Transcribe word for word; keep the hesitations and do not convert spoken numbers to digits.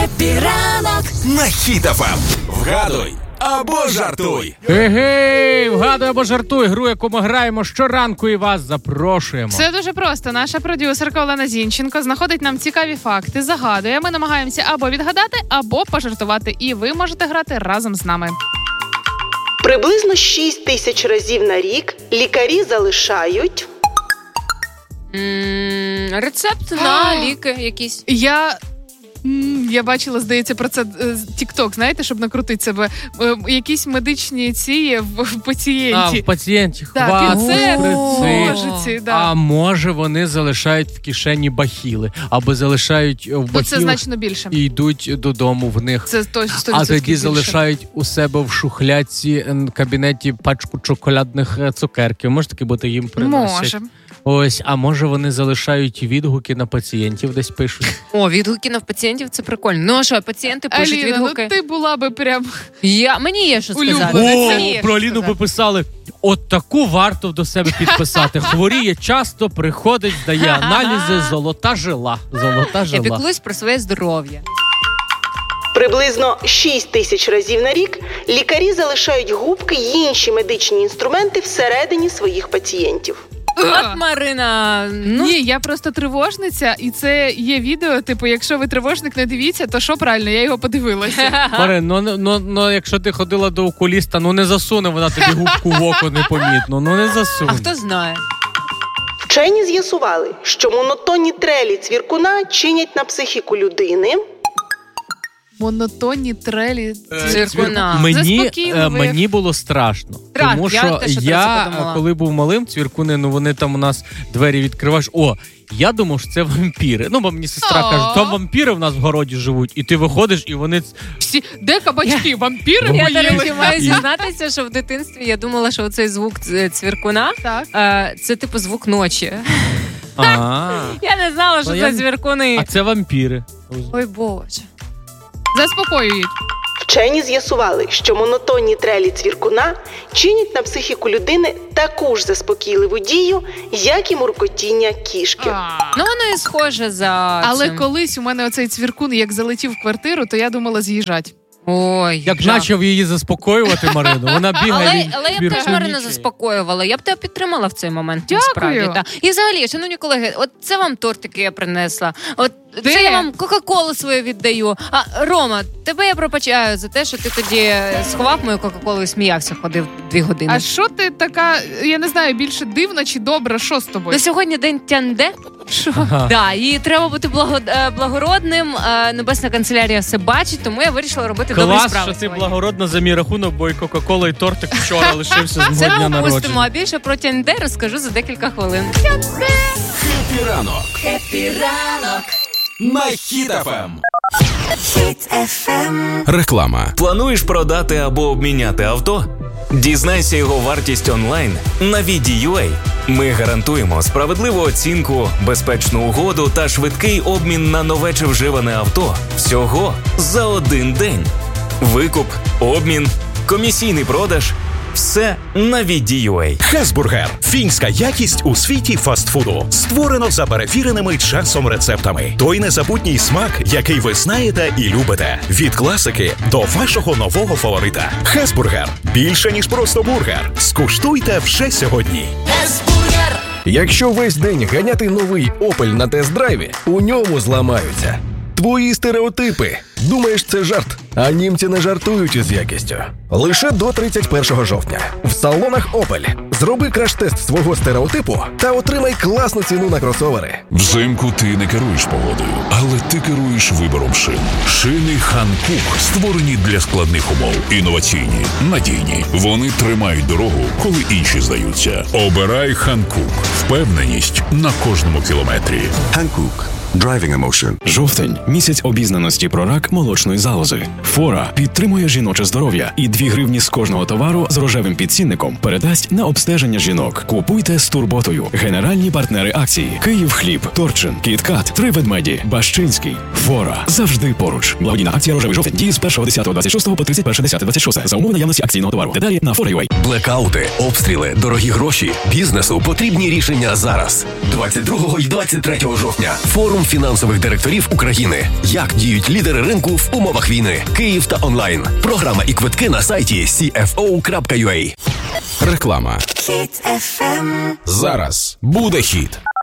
Хеппі ранок на Хіт еф ем. Вгадуй або жартуй. Егей, вгадуй або жартуй. Гру, яку ми граємо щоранку, і вас запрошуємо. Все дуже просто. Наша продюсерка Олена Зінченко знаходить нам цікаві факти, загадує. Ми намагаємося або відгадати, або пожартувати. І ви можете грати разом з нами. Приблизно шість тисяч разів на рік лікарі залишають... М-м, рецепт на ліки якісь. Я... Я бачила, здається, про це тік-ток, знаєте, щоб накрутити себе. Якісь медичні ці в пацієнті. А, в пацієнті. Так, піцет, ножиці, да. А може вони залишають в кишені бахіли, або залишають в бахілах. Це значно більше. І йдуть додому в них. Це сто відсотків А тоді більше. залишають у себе в шухляці кабінеті пачку чоколядних цукерків. Може таки бути їм приносять? Може. Ось, а може вони залишають відгуки на пацієнтів, десь пишуть. О, відгуки на пацієнтів, це прикольно. Ну, а що, пацієнти пишуть Аліна, відгуки? ну ти була би прям... Я, мені є що сказати. О, про Аліну би писали, от таку варто до себе підписати. Хворіє часто, приходить, здає аналізи, золота жила. Золота жила. Я піклуюсь про своє здоров'я. Приблизно шість тисяч разів на рік лікарі залишають губки й інші медичні інструменти всередині своїх пацієнтів. От, Марина, ну... Ні, я просто тривожниця, і це є відео, типу, якщо ви тривожник, не дивіться, то що правильно, я його подивилася. Марин, ну, ну, ну якщо ти ходила до окуліста, ну не засуне вона тобі губку в око непомітно, ну не засуне. А хто знає? Вчені з'ясували, що монотонні трелі цвіркуна чинять на психіку людини... Монотонні трелі цвіркуна. Мені, мені було страшно. Страх, тому що я, теж я, коли був малим, цвіркуни, ну вони там у нас двері відкриваєш. О, я думав, що це вампіри. Ну, бо мені сестра О. каже, там вампіри в нас в городі живуть. І ти виходиш, і вони... Всі, де кабачки? Вампіри Я, поїли? до речі, маю зізнатися, що в дитинстві я думала, що оцей звук цвіркуна, так. е, це типу звук ночі. А-а-а. Я не знала, що це я... цвіркуни. А це вампіри. Ой, Боже. Заспокоюють. Вчені з'ясували, що монотонні трелі цвіркуна чинять на психіку людини таку ж заспокійливу дію, як і муркотіння кішки. А. Ну, воно і схоже за Але цим. колись у мене оцей цвіркун, як залетів в квартиру, то я думала з'їжджать. Ой, як жах. почав її заспокоювати, Марину, вона бігає. Але, але я б теж Марину заспокоювала. Я б тебе підтримала в цей момент. Дякую. Насправді, та. І взагалі, шановні колеги, от це вам тортики я принесла. От Де? це я вам Кока-Колу свою віддаю. А, Рома, тебе я пробачаю за те, що ти тоді сховав мою Кока-Колу і сміявся, ходив дві години. А що ти така, я не знаю, більше дивна чи добра, що з тобою? Ну, сьогодні день Тяньде. Що? Ага. Да, і треба бути благо, благородним. Небесна канцелярія все бачить, тому я вирішила робити добрі Клас, справи. що ти сьогодні. благородна за мій рахунок, бо і Кока-Кола, і тортик вчора лишився з мого Це дня ми народження. опустимо, а більше про Тяньде розкажу за декілька хвилин. Хеппі ранок. Хеппі ранок На Хіт еф ем. Хіт еф ем. Реклама. Плануєш продати або обміняти авто? Дізнайся його вартість онлайн на ві ді ю ей. Ми гарантуємо справедливу оцінку, безпечну угоду та швидкий обмін на нове чи вживане авто. Всього за один день. Викуп, обмін, комісійний продаж – все на ві ді ю ей. Хесбургер – фінська якість у світі фастфуду. Створено за перевіреними часом рецептами. Той незабутній смак, який ви знаєте і любите. Від класики до вашого нового фаворита. Хесбургер – більше, ніж просто бургер. Скуштуйте вже сьогодні. Хесбургер. Якщо весь день ганяти новий Opel на тест-драйві, у ньому зламаються твої стереотипи. Думаєш, це жарт? А німці не жартують із якістю. Лише до тридцять першого жовтня. В салонах Opel. Зроби краш-тест свого стереотипу та отримай класну ціну на кросовери. Взимку ти не керуєш погодою, але ти керуєш вибором шин. Шини Ханкук створені для складних умов. Інноваційні, надійні. Вони тримають дорогу, коли інші здаються. Обирай Ханкук. Впевненість на кожному кілометрі. Ханкук. Driving Emotion. Жовтень – місяць обізнаності про рак молочної залози. Фора підтримує жіноче здоров'я і дві гривні з кожного товару з рожевим підцінником передасть на обстеження жінок. Купуйте з турботою. Генеральні партнери акції: Київхліб, Торчин, Кіткат, Три ведмеді, Бащинський. Фора завжди поруч. Благодійна акція «Рожевий жовтень» діє з першого десятого двадцять шостого по тридцять перше десяте двадцять шосте за умови наявності акційного товару. Деталі на фора крапка ю а. Блекаути, обстріли, дорогі гроші. Бізнесу потрібні рішення зараз. двадцять другого і двадцять третього жовтня. Форум Форум фінансових директорів України. Як діють лідери ринку в умовах війни. Київ та онлайн. Програма і квитки на сайті сі еф о крапка ю а. Реклама. Хіт еф ем. Зараз буде хіт.